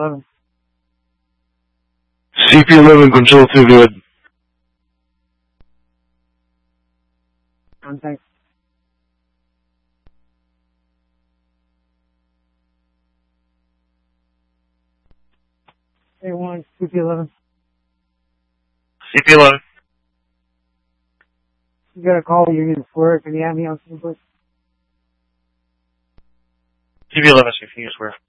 CP11. CP11, control 2, go ahead. Contact. A1, CP11. CP11. You got a call, Union Square. Can you have me on some place? CP11, Union Square.